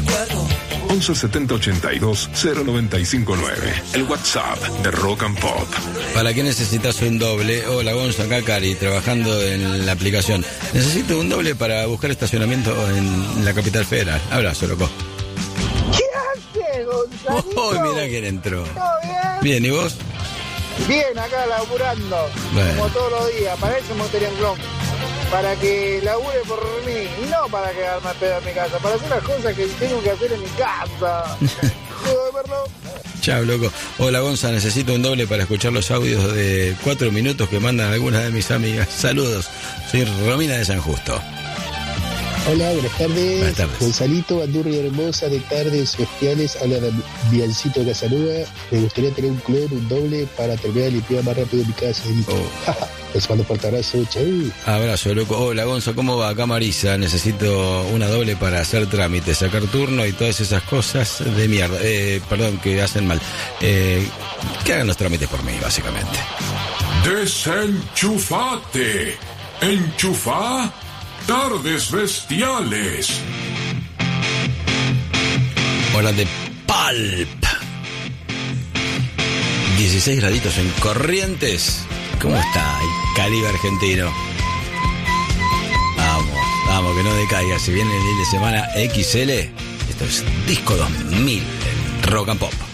11 70 82 0959. El WhatsApp de Rock and Pop. ¿Para qué necesitas un doble? Hola, Gonzo, acá Cari, trabajando en la aplicación. Necesito un doble para buscar estacionamiento en la capital federal. Abrazo, loco. ¿Qué haces, Gonzalito? Oh, mira quién entró. ¿Todo bien? Bien, ¿y vos? Bien, acá laburando. Bueno. Como todos los días. Para eso me gustaría un clon. Para que labure por mí. Y no para quedarme a pedo en mi casa. Para hacer las cosas que tengo que hacer en mi casa. ¿Puedo verlo? Chao, loco. Hola, Gonza, necesito un doble para escuchar los audios de 4 minutos que mandan algunas de mis amigas. Saludos. Soy Romina de San Justo. Hola, buenas tardes. Buenas tardes. Gonzalito, Bandurria hermosa de tardes bestiales. Habla de Biancito Casanova. Me gustaría tener un clon, un doble para terminar de limpiar más rápido mi casa. Les mando un fuerte abrazo. Chau. Abrazo, loco. Hola, Gonzo, ¿cómo va? Acá Marisa. Necesito una doble para hacer trámites, sacar turno y todas esas cosas de mierda. Perdón, que hacen mal. Que hagan los trámites por mí, básicamente. Desenchufate. Enchufa. Tardes bestiales. Hora de Pulp. 16 graditos en Corrientes. ¿Cómo está el Caribe argentino? Vamos, que no decaiga. Si viene el fin de semana XL, esto es Disco 2000 en Rock and Pop.